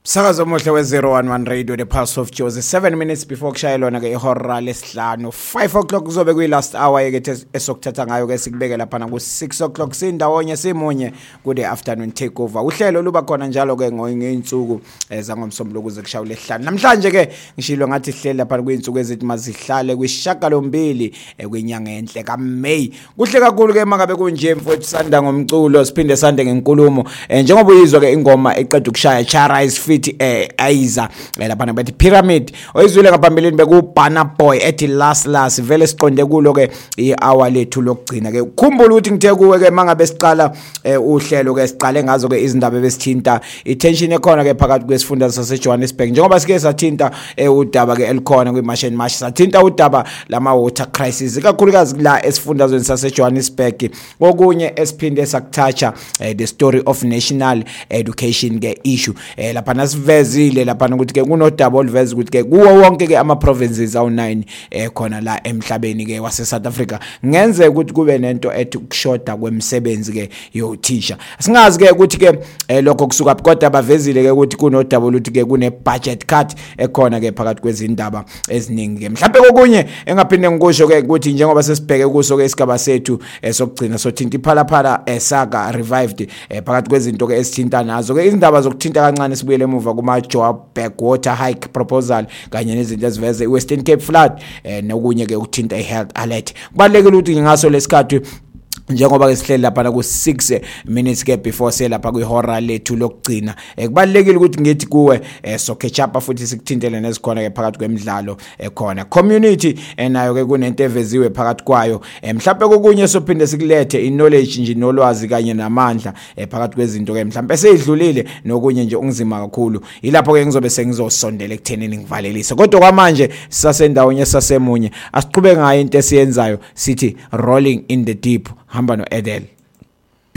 Sakazo muhle we-011 Radio, the Pulse of Jozi. 7 minutes before kushayelona ke ihora lesihlanu. 5 o'clock kuzobe kuyi-last hour ke esokuthatha ngayo ke sikubeke lapha ku-6 o'clock sindawonye simunye ku-the afternoon takeover. Uhlelo luba khona njalo ke ngey'nsuku zangomsombuluko kuze kushaywe lesihlanu. Namhlanje ke ngishilo ngathi sihleli lapha kuy'nsuku ezithi mazihlale kwisishiyagalombili kwinyanga enhle kaMeyi. Kuhle kakhulu ke mangabe kunje mfowethu sanda ngomculo siphinde sande ngenkulumo. Njengoba uyizwa ke ingoma eqeda ukushaya Charise Aiza lapha bathi Pyramid oyizwile ngaphambeleni bekubana boy ethi last vele siqonde kulo ke i-hour lethu lokugcina ke. Ukhumbula ukuthi ngithe kuwe ke mangabe siqala uhlelo ke siqale ngazo ke izindaba ebesithintaitension ekhona ke phakathi kwesifunda saseJohannesburg, njengoba sike sathinta udaba ke elikhona kwiMarch and March, sathinta udaba lama water crisis kakhulukazi la esifundazweni saseJohannesburg. Okunye esiphinde sakuthatha the story of national education ke issue lapha sivezile lapha ukuthi ke kunodaba oluveza ukuthi ke kuwo wonke ke ama provinces awu9 khona la emhlabeni ke wase South Africa ngenze ukuthi kube nento ethi ukushoda kwemisebenzi ke yothisha. Singazi ke ukuthi ke lokho kusuka kodwa bavezile ke ukuthi kunodaba oluthi ke kune budget cut ekhona ke phakathi kwezindaba eziningi ke. Mhlawumbe kokunye engaphinde ngikusho ke ukuthi njengoba sesibheke kuso ke isigaba sethu sokugcina sothinta iphalaphala saga revived phakathi kwezinto ke esithinta nazo ke izindaba zokuthinta kancane sibuyele emuva kuma-Joburg water hike proposal kanye nezinto eziveze iWestern Cape flood nokunye ke ukuthinta ihealth alert. Kubalekile ukuthi ngaso lesikhathi njengoba ke sihleli lapha ku6 minutes ke before selapha kwihora lethu lokugcina kubalekile ukuthi ngithi kuwe so catch up futhi sikuthintele nezikhona ke phakathi kwemidlalo ekhona community nayo ke kunento eveziwe phakathi kwayo. Mhlawumbe kokunye sophinde sikulethe knowledge nje nolwazi kanye namandla phakathi kwezinto ke mhlawumbe seyidlulile nokunye nje ungizima kakhulu. Ilapho ke ngizobe sengizosondela ekuthenini ngivalelise, kodwa kwamanje sisasendawonye sasemunye asiqhubeke ngayo into esiyenzayo sithi rolling in the deep. Hamba no Edel.